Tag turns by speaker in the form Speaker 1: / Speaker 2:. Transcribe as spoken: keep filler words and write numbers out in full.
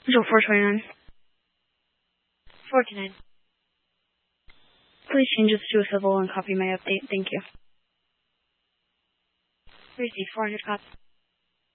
Speaker 1: Joe four twenty-nine.
Speaker 2: forty-nine.
Speaker 1: Please change this to a civil and copy my update. Thank you.
Speaker 2: Received four hundred copies.